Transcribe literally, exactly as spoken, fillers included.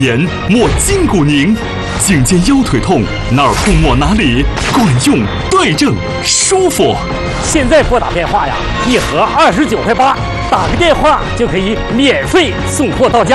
盐抹筋骨宁，颈肩腰腿痛哪儿痛抹哪里，管用对症舒服。 现在拨打电话呀，一盒二十九块八，打个电话就可以免费送货到家。